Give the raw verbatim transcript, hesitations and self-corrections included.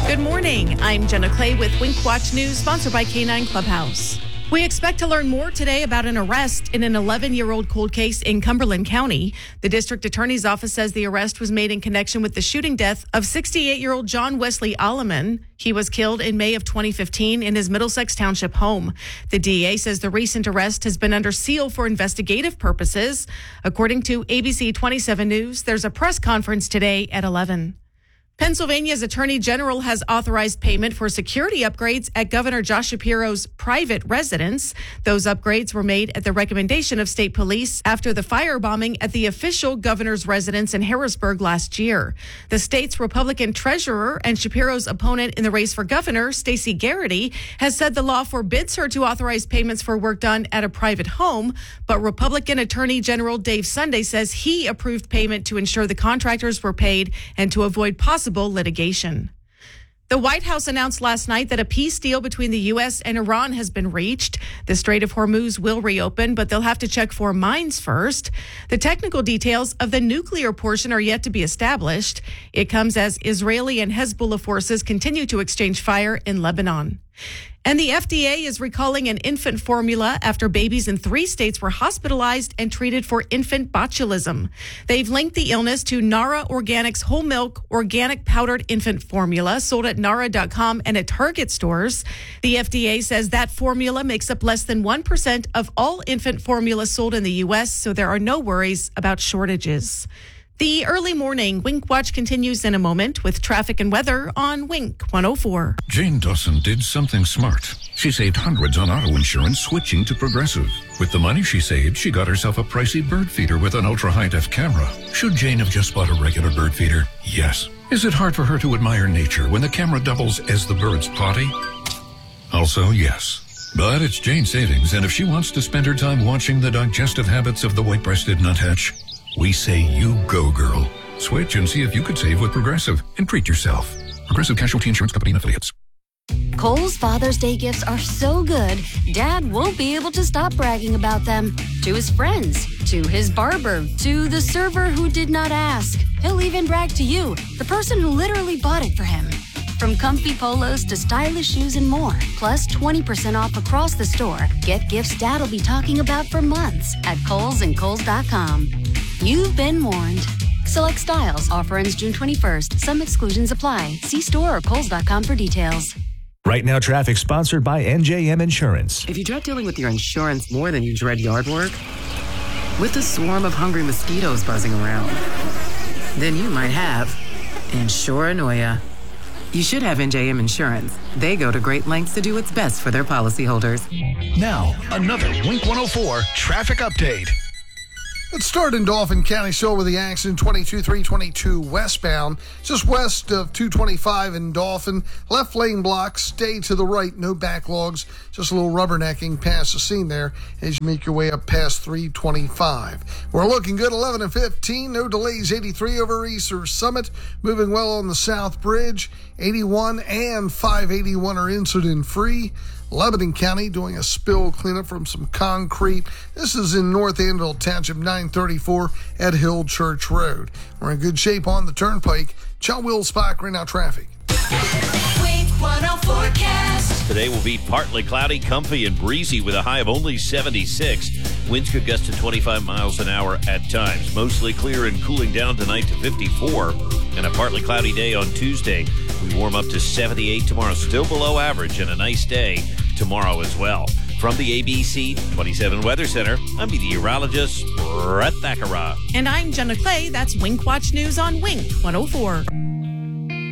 Good morning. I'm Jenna Clay with Wink Watch News, sponsored by K nine Clubhouse. We expect to learn more today about an arrest in an eleven-year-old cold case in Cumberland County. The district attorney's office says the arrest was made in connection with the shooting death of sixty-eight-year-old John Wesley Alleman. He was killed in May of twenty fifteen in his Middlesex Township home. The D A says the recent arrest has been under seal for investigative purposes. According to A B C twenty-seven News, there's a press conference today at eleven. Pennsylvania's Attorney General has authorized payment for security upgrades at Governor Josh Shapiro's private residence. Those upgrades were made at the recommendation of state police after the firebombing at the official governor's residence in Harrisburg last year. The state's Republican treasurer and Shapiro's opponent in the race for governor, Stacey Garrity, has said the law forbids her to authorize payments for work done at a private home, but Republican Attorney General Dave Sunday says he approved payment to ensure the contractors were paid and to avoid possible litigation. The White House announced last night that a peace deal between the U S and Iran has been reached. The Strait of Hormuz will reopen, but they'll have to check for mines first. The technical details of the nuclear portion are yet to be established. It comes as Israeli and Hezbollah forces continue to exchange fire in Lebanon. And the F D A is recalling an infant formula after babies in three states were hospitalized and treated for infant botulism. They've linked the illness to Nara Organics whole milk organic powdered infant formula sold at nara dot com and at Target stores. The F D A says that formula makes up less than one percent of all infant formula sold in the U S, so there are no worries about shortages. The early morning Wink Watch continues in a moment with traffic and weather on Wink one oh four. Jane Dawson did something smart. She saved hundreds on auto insurance switching to Progressive. With the money she saved, she got herself a pricey bird feeder with an ultra-high-def camera. Should Jane have just bought a regular bird feeder? Yes. Is it hard for her to admire nature when the camera doubles as the bird's potty? Also, yes. But it's Jane's savings, and if she wants to spend her time watching the digestive habits of the white-breasted nuthatch, we say you go, girl. Switch and see if you could save with Progressive and treat yourself. Progressive Casualty Insurance Company and Affiliates. Kohl's Father's Day gifts are so good, Dad won't be able to stop bragging about them. To his friends, to his barber, to the server who did not ask. He'll even brag to you, the person who literally bought it for him. From comfy polos to stylish shoes and more, plus twenty percent off across the store. Get gifts Dad'll be talking about for months at Kohl's and Kohl's dot com. You've been warned. Select styles. Offer ends June twenty-first. Some exclusions apply. See store or Kohl's dot com for details. Right Now Traffic, sponsored by N J M Insurance. If you dread dealing with your insurance more than you dread yard work, with a swarm of hungry mosquitoes buzzing around, then you might have Insuranoia. You should have N J M Insurance. They go to great lengths to do what's best for their policyholders. Now, another Wink one oh four traffic update. Let's start in Dauphin County. So with the accident, twenty-two three twenty-two westbound, just west of two twenty-five in Dauphin. Left lane block, stay to the right, no backlogs. Just a little rubbernecking past the scene there as you make your way up past three twenty-five. We're looking good, eleven and fifteen. No delays, eighty-three over Easter Summit. Moving well on the South Bridge. eighty-one and five eighty-one are incident free. Lebanon County doing a spill cleanup from some concrete. This is in North Anvil Township, nine thirty-four at Hill Church Road. We're in good shape on the turnpike. Chuck Will Spock, right now traffic. Wink one oh forecast. Today will be partly cloudy, comfy, and breezy with a high of only seventy-six. Winds could gust to twenty-five miles an hour at times. Mostly clear and cooling down tonight to fifty-four. And a partly cloudy day on Tuesday. We warm up to seventy-eight tomorrow, still below average, and a nice day tomorrow as well. From the A B C twenty-seven Weather Center, I'm meteorologist Brett Thakara. And I'm Jenna Clay. That's Wink Watch News on Wink one oh four.